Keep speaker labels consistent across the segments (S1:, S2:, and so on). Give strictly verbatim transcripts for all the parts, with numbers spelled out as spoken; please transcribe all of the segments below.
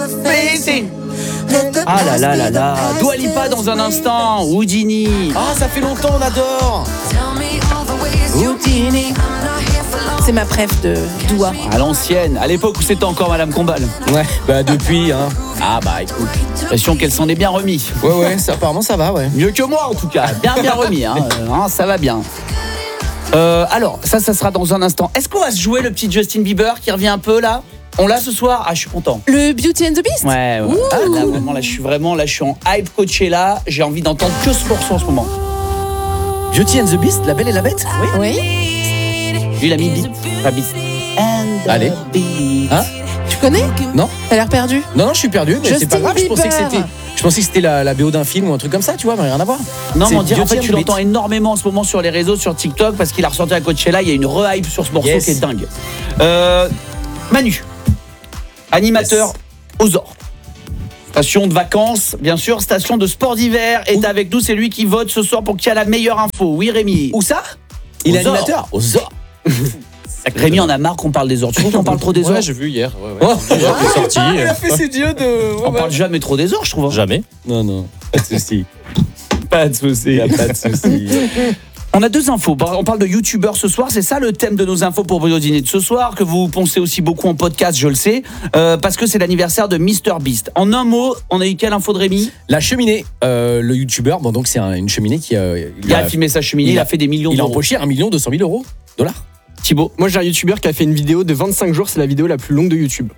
S1: Amazing. Ah là là là là. Dua Lipa dans un instant. Houdini.
S2: Ah, ça fait longtemps, on adore.
S1: Houdini.
S3: C'est ma préf de Dua.
S1: À l'ancienne, à l'époque où c'était encore Madame Combal.
S2: Ouais, bah depuis, hein.
S1: Ah bah écoute, l'impression qu'elle s'en est bien remis.
S2: Ouais, ouais, ça, apparemment ça va, ouais.
S1: Mieux que moi en tout cas, bien bien remis, hein. Euh, hein, ça va bien. Euh, alors, ça, ça sera dans un instant. Est-ce qu'on va se jouer le petit Justin Bieber qui revient un peu là ? On l'a ce soir ? Ah, je suis content.
S3: Le Beauty and the Beast ?
S1: Ouais, ouais. Ah, là, vraiment, là, je suis vraiment, là, je suis en hype Coachella. J'ai envie d'entendre que ce morceau en ce moment.
S2: Beauty and the Beast, La Belle et la Bête ?
S3: Oui. Oui.
S1: Lui, il a mis Beat, pas Beast. And the
S2: Allez.
S1: Beat.
S2: Hein ?
S3: Tu connais ?
S2: Non.
S3: T'as l'air perdu ?
S2: Non, non, je suis perdu, mais
S3: Justin
S2: c'est pas grave. Je pensais que
S3: Bieber.
S2: c'était, je pensais que c'était la, la B O d'un film ou un truc comme ça, tu vois, mais rien à voir.
S1: Non,
S2: C'est
S1: mais on dirait, en fait,
S2: Beauty
S1: tu
S2: and the
S1: l'entends
S2: Beast.
S1: énormément en ce moment sur les réseaux, sur TikTok, parce qu'il a ressorti à Coachella. Il y a une re-hype sur ce morceau
S2: Yes.
S1: qui est dingue. Euh, Manu, animateur
S2: Yes.
S1: aux Ors. Station de vacances, bien sûr, station de sport d'hiver, est
S2: Où
S1: avec nous. C'est lui qui vote ce soir pour qui a la meilleure info. Oui, Rémi.
S2: Où ça ? Il est
S1: Aux Ors.
S2: animateur Aux Ors.
S1: Rémi en a marre qu'on parle des Ors. Tu trouves qu'on parle trop des Ors ?
S4: Ouais, j'ai vu hier. Ouais, ouais.
S2: Oh.
S4: Hier, qui est sorti.
S2: Ah, il a fait ses dieux de...
S1: On parle jamais trop des Ors, je trouve. hein.
S4: Jamais.
S2: Non, non, pas de souci.
S1: Pas de souci.
S2: Pas de souci.
S1: On a deux infos. On parle de youtubeurs ce soir. C'est ça le thème de nos infos pour vos dîner de ce soir, que vous poncez aussi beaucoup en podcast, je le sais, euh, parce que c'est l'anniversaire de mister Beast. En un mot, on a eu quelle info de Rémi ?
S2: La cheminée, euh, le youtubeur, bon donc c'est un- une cheminée qui euh,
S1: Il a filmé sa cheminée, il,
S2: il
S1: a,
S2: a-
S1: fait des millions
S2: il a
S1: d'euros.
S2: empoché un million deux cent mille euros dollars.
S1: Thibaut,
S5: Moi j'ai un youtubeur qui a fait une vidéo de vingt-cinq jours, c'est la vidéo la plus longue de YouTube.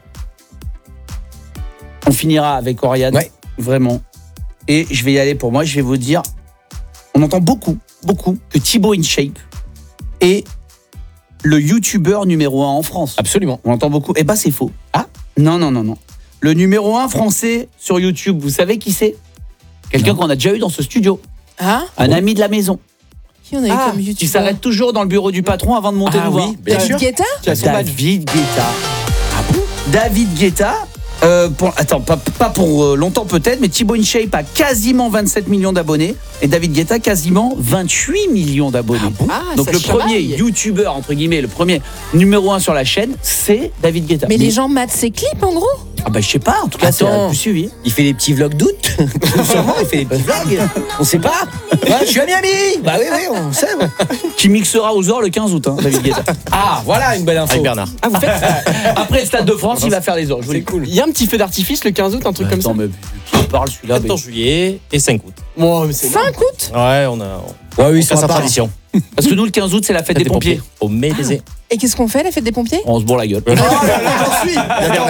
S1: on finira avec Oriane.
S2: Ouais.
S1: Vraiment. Et je vais y aller pour moi, je vais vous dire, on entend beaucoup, beaucoup que Thibaut InShape est le youtubeur numéro un en France.
S2: Absolument.
S1: On entend beaucoup. Eh ben c'est faux. Ah non, non, non, non. Le numéro un français sur YouTube, vous savez qui c'est ? Quelqu'un
S2: Non.
S1: qu'on a déjà eu dans ce studio.
S3: Ah ?
S1: Un ami de la maison.
S3: Qui on a eu
S2: Ah,
S3: comme
S1: Qui
S3: youtubeur ?
S1: s'arrête toujours dans le bureau du patron avant de monter
S2: Ah
S1: nous voir.
S2: oui, bien
S3: David
S2: sûr.
S3: Guetta ?
S5: Qui a son badge.
S1: David Guetta. Ah bon ? David Guetta. Euh, pour, attends, pas, pas pour euh, longtemps peut-être, mais Thibaut InShape a quasiment vingt-sept millions d'abonnés et David Guetta quasiment vingt-huit millions d'abonnés.
S3: Ah,
S1: Donc
S3: ça
S1: le
S3: chamaille.
S1: premier youtubeur, entre guillemets, le premier numéro un sur la chaîne, c'est David Guetta.
S3: Mais les gens matent ses clips en gros ?
S1: Ah bah je sais pas, en tout cas c'est
S2: Attends.
S1: plus suivi.
S2: Il fait des petits vlogs d'août. Sûrement, il fait des petits vlogs. On sait pas. Ouais, je suis à Miami. Bah oui, oui, on sait. ouais.
S1: Qui mixera aux Ors le quinze août, hein, David Guetta.
S2: Ah, voilà une belle info.
S4: Avec Bernard.
S1: Ah, vous faites Après le Stade de France, il va faire les Ors. Je vous
S2: C'est
S1: dis.
S2: cool.
S5: Il y a un petit feu d'artifice le quinze août, un truc comme ça.
S1: Attends, mais qui parle celui-là mais-
S4: quatorze juillet et cinq août.
S5: Moi, mais c'est
S3: cinq août ?
S4: Ouais, on a.
S2: Ouais, oui,
S4: On
S2: ils
S4: fait
S2: sont
S4: sa
S2: à part.
S4: tradition.
S1: Parce que nous, le quinze août, c'est la fête des, pompiers.
S4: Au Médésé.
S3: Et qu'est-ce qu'on fait, la fête des pompiers ?
S1: On se bourre la gueule.
S2: Oh là là, j'en suis.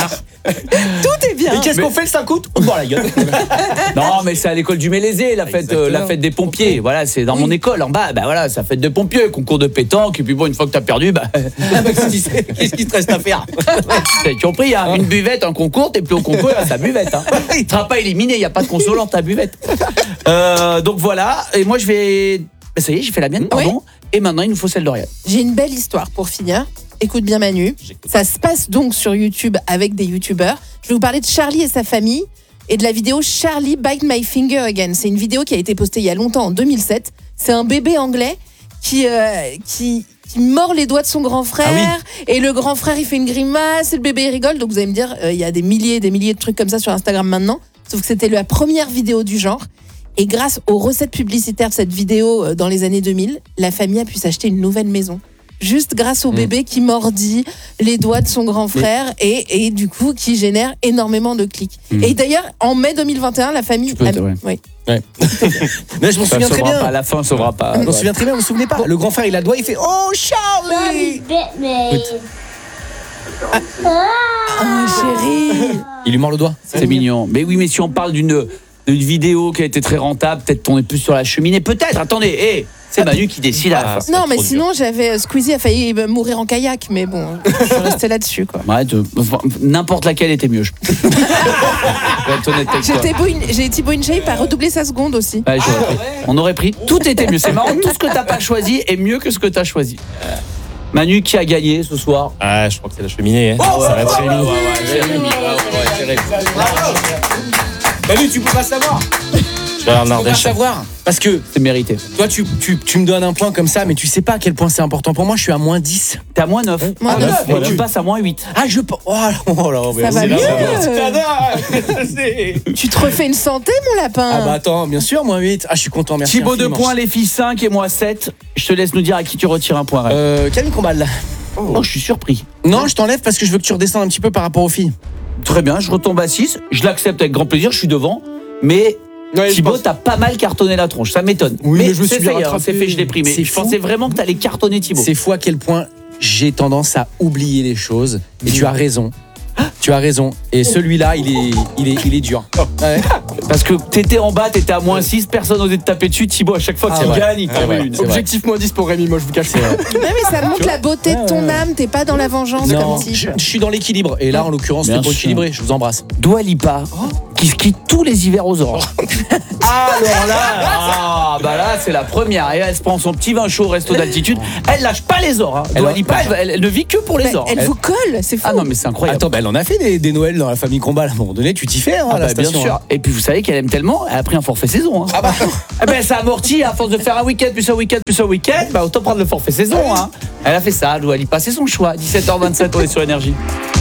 S3: Tout est bien.
S1: Et qu'est-ce qu'on fait le cinq août ? On se bourre la gueule. Non, mais c'est à l'école du Mélésé, la fête, euh, la fête des pompiers. Voilà, c'est dans mon école en bas. Bah voilà, ça fête des pompiers, concours de pétanque. Et puis bon, une fois que t'as perdu, bah.
S2: Qu'est-ce qui se- qu'est-ce qui te reste à faire?
S1: T'as compris, hein, une buvette, un concours, t'es plus au concours, il reste ta buvette. Hein. Il ne sera pas éliminé, il n'y a pas de consolant ta buvette. Euh, donc voilà, et moi je vais. Bah, ça y est, j'ai fait la mienne, pardon. Et maintenant, il nous faut celle d'Oriane.
S3: J'ai une belle histoire pour finir. Écoute bien Manu. Ça se passe donc sur YouTube avec des youtubeurs. Je vais vous parler de Charlie et sa famille et de la vidéo Charlie Bite My Finger Again. C'est une vidéo qui a été postée il y a longtemps, en deux mille sept. C'est un bébé anglais qui, euh, qui, qui mord les doigts de son grand frère.
S2: Ah
S3: Et le grand frère, il fait une grimace et le bébé il rigole. Donc vous allez me dire, euh, il y a des milliers et des milliers de trucs comme ça sur Instagram maintenant. Sauf que c'était la première vidéo du genre. Et grâce aux recettes publicitaires de cette vidéo euh, dans les années deux mille, la famille a pu s'acheter une nouvelle maison. Juste grâce au bébé qui mordit les doigts de son grand frère et, et du coup qui génère énormément de clics.
S1: Mmh.
S3: Et d'ailleurs, en mai deux mille vingt et un, la famille...
S1: peux,
S3: a-
S1: ouais.
S3: oui.
S2: Ouais. Mais je m'en
S1: Ça
S2: souviens très
S1: sauvera
S2: bien.
S1: pas, à la fin, ça sauvera pas.
S2: Je m'en souviens très bien, vous vous souvenez pas? Le grand frère, il a le doigt, il fait Oh Charlie!
S6: bit me.
S3: Oh chérie.
S2: Il lui mord le doigt.
S1: C'est mignon. Mais oui, mais si on parle d'une d'une vidéo qui a été très rentable, peut-être qu'on est plus sur la cheminée. Peut-être, attendez, hé, c'est Manu qui décide à la
S4: Ah,
S1: fin.
S3: Non, mais
S4: trop
S3: sinon, j'avais euh, Squeezie a failli euh, mourir en kayak, mais bon, je suis restée là-dessus, quoi.
S1: Ouais, de- enfin, n'importe laquelle était mieux. Je je vais être honnête avec toi.
S3: J'ai Thibaut In- J'ai Thibaut InShape à redoubler sa seconde aussi.
S1: Ouais, j'aurais pris. On aurait pris. Tout était mieux. C'est marrant. Tout ce que t'as pas choisi est mieux que ce que t'as choisi. Manu qui a gagné ce soir.
S4: Ah, je crois que c'est la cheminée. Hein. ça va être Rémi.
S2: Manu, tu peux pas savoir.
S4: Bernard
S2: On va
S4: Deschamps.
S2: savoir. Parce que
S1: C'est mérité.
S2: toi, tu, tu, tu me donnes un point comme ça, mais tu sais pas à quel point c'est important pour moi. Je suis à moins dix.
S1: T'es à moins neuf.
S3: Moins
S1: Ah,
S3: neuf.
S1: neuf,
S4: Voilà.
S1: Tu passes à moins huit.
S2: Ah, je. Oh là, oh là,
S3: Ça va
S2: c'est
S3: mieux.
S2: là,
S3: euh, Tu te refais une santé, mon lapin.
S2: Ah bah attends, bien sûr, moins huit. Ah, je suis content, merci.
S1: Thibaut deux
S2: infiniment.
S1: points, les filles cinq et moi sept. Je te laisse nous dire à qui tu retires un point. Ray.
S2: Euh, Camille Combal.
S1: Oh, je suis surpris.
S2: Non, je t'enlève parce que je veux que tu redescendes un petit peu par rapport aux filles.
S1: Très bien, je retombe à six. Je l'accepte avec grand plaisir, je suis devant. Mais
S5: Ouais, je
S1: Thibaut,
S5: pense-
S1: t'as pas mal cartonné la tronche, ça m'étonne.
S5: Oui, mais je me
S1: c'est
S5: suis bien
S1: fait, hein,
S5: rattrapé.
S1: c'est fait, je l'ai pris. Mais
S2: C'est
S1: je
S2: fou.
S1: pensais vraiment que t'allais cartonner Thibaut.
S2: C'est fou à quel point j'ai tendance à oublier les choses. Et tu as raison. Tu as raison. Et celui-là, il est, il est, il est dur. Ouais.
S1: Parce que t'étais en bas, t'étais à moins six, personne n'osait te taper dessus. Thibaut, à chaque fois
S2: Ah
S1: qu'il
S2: ouais.
S1: gagne, il t'en
S2: Ouais,
S1: met
S2: ouais.
S1: une.
S2: C'est vrai.
S5: Objectif moins dix pour Rémi, moi je vous cache.
S2: C'est vrai.
S3: Ouais, mais ça montre la beauté de ton âme. T'es pas dans la vengeance
S2: Non,
S3: comme type.
S2: je, je suis dans l'équilibre. Et là, en l'occurrence,
S1: Bien
S2: c'est pour
S1: sûr.
S2: équilibrer. Je vous embrasse.
S1: Dua Lipa, qui skie tous les hivers aux aurores. Alors là, ah, bah là, c'est la première. Et elle se prend son petit vin chaud au resto d'altitude. Elle lâche pas les ors. Hein. Dua
S2: Elle-
S1: Lipa, elle, elle- elle ne vit que pour les
S3: Mais
S1: ors.
S3: elle vous colle, c'est fou.
S1: Ah non, mais c'est incroyable.
S2: Attends, bah, elle en a fait des, des Noëls dans la famille Combal. À un moment donné, tu t'y fais, hein,
S1: Ah
S2: à la
S1: bah, bien
S2: station,
S1: sûr.
S2: hein.
S1: Et puis vous savez qu'elle aime tellement, elle a pris un forfait saison. Hein. Ah bah. Eh ben ça amortit à force de faire un week-end plus un week-end plus un week-end. Bah autant prendre le forfait saison. Hein. Elle a fait ça, Dua Lipa, c'est son choix. dix-sept heures vingt-sept, on est sur Énergie.